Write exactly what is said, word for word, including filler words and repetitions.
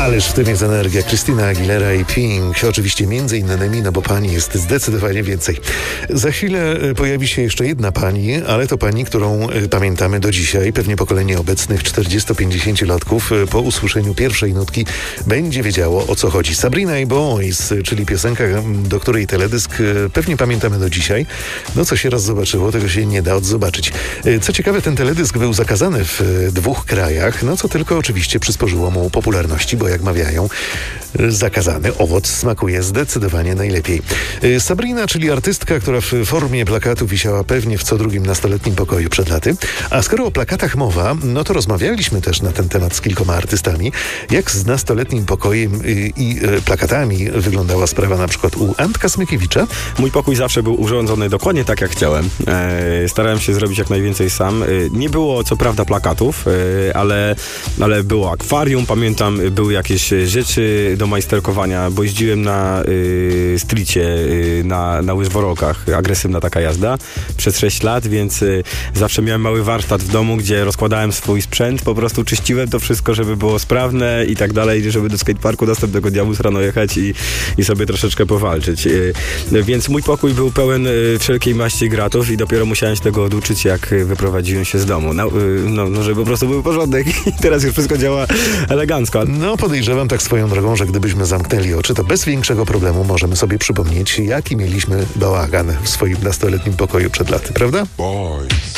Ależ w tym jest energia. Christina Aguilera i Pink. Oczywiście między innymi, no bo pani jest zdecydowanie więcej. Za chwilę pojawi się jeszcze jedna pani, ale to pani, którą pamiętamy do dzisiaj. Pewnie pokolenie obecnych czterdziesto-pięćdziesięciolatków po usłyszeniu pierwszej nutki będzie wiedziało, o co chodzi. Sabrina i Boys, czyli piosenka, do której teledysk pewnie pamiętamy do dzisiaj. No co się raz zobaczyło, tego się nie da odzobaczyć. Co ciekawe, ten teledysk był zakazany w dwóch krajach, no co tylko oczywiście przysporzyło mu popularności, bo jak mawiają, zakazany owoc smakuje zdecydowanie najlepiej. Sabrina, czyli artystka, która w formie plakatu wisiała pewnie w co drugim nastoletnim pokoju przed laty. A skoro o plakatach mowa, no to rozmawialiśmy też na ten temat z kilkoma artystami. Jak z nastoletnim pokojem i plakatami wyglądała sprawa na przykład u Antka Smykiewicza? Mój pokój zawsze był urządzony dokładnie tak, jak chciałem. E, starałem się zrobić jak najwięcej sam. E, nie było co prawda plakatów, e, ale, ale było akwarium, pamiętam, były jakieś rzeczy do majsterkowania, bo jeździłem na y, stricie, y, na, na łyżworolkach, agresywna taka jazda, przez sześć lat, więc y, zawsze miałem mały warsztat w domu, gdzie rozkładałem swój sprzęt, po prostu czyściłem to wszystko, żeby było sprawne i tak dalej, żeby do skateparku następnego dnia móc rano jechać i, i sobie troszeczkę powalczyć. Y, więc mój pokój był pełen y, wszelkiej maści gratów i dopiero musiałem się tego oduczyć, jak wyprowadziłem się z domu. No, y, no, no żeby po prostu był porządek i teraz już wszystko działa elegancko. No podejrzewam tak swoją drogą, że gdybyśmy zamknęli oczy, to bez większego problemu możemy sobie przypomnieć, jaki mieliśmy bałagan w swoim nastoletnim pokoju przed laty, prawda? Boys.